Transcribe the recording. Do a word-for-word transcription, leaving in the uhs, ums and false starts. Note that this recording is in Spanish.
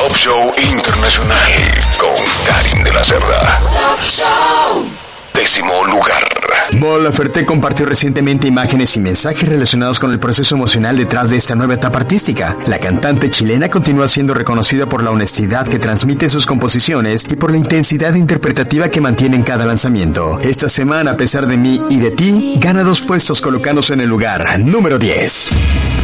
Top Show Internacional con Karin de la Cerda. Top Show. Décimo lugar. Mon Laferte compartió recientemente imágenes y mensajes relacionados con el proceso emocional detrás de esta nueva etapa artística. La cantante chilena continúa siendo reconocida por la honestidad que transmite en sus composiciones y por la intensidad interpretativa que mantiene en cada lanzamiento. Esta semana, A pesar de mí y de ti, gana dos puestos colocándose en el lugar número diez.